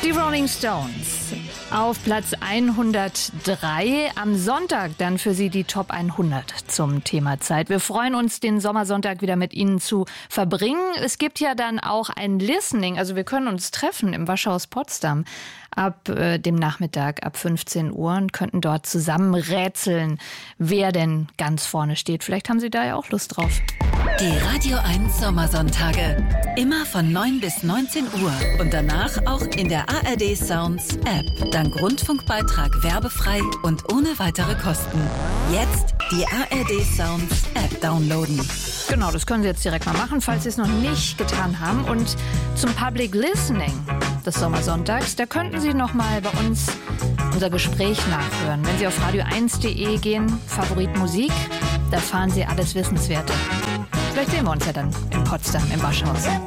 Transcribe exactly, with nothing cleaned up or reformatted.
Die Rolling Stones auf Platz hundertdrei. Am Sonntag dann für Sie die Top hundert zum Thema Zeit. Wir freuen uns, den Sommersonntag wieder mit Ihnen zu verbringen. Es gibt ja dann auch ein Listening, also wir können uns treffen im Waschhaus Potsdam ab äh, dem Nachmittag ab fünfzehn Uhr und könnten dort zusammen rätseln, wer denn ganz vorne steht. Vielleicht haben Sie da ja auch Lust drauf. Die Radio eins Sommersonntage. Immer von neun bis neunzehn Uhr und danach auch in der A R D Sounds App. Dank Rundfunkbeitrag werbefrei und ohne weitere Kosten. Jetzt die A R D Sounds App downloaden. Genau, das können Sie jetzt direkt mal machen, falls Sie es noch nicht getan haben. Und zum Public Listening des Sommersonntags, da könnten Sie noch mal bei uns unser Gespräch nachhören. Wenn Sie auf radio eins punkt de gehen, Favorit Musik, da erfahren Sie alles Wissenswerte. Vielleicht sehen wir uns ja dann in Potsdam im Waschhaus.